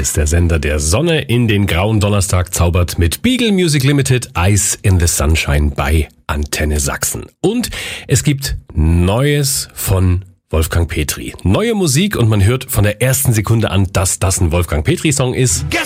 ist der Sender, der Sonne in den grauen Donnerstag zaubert mit Beagle Music Limited, Ice in the Sunshine bei Antenne Sachsen. Und es gibt Neues von Wolfgang Petri. Neue Musik und man hört von der ersten Sekunde an, dass das ein Wolfgang Petri-Song ist.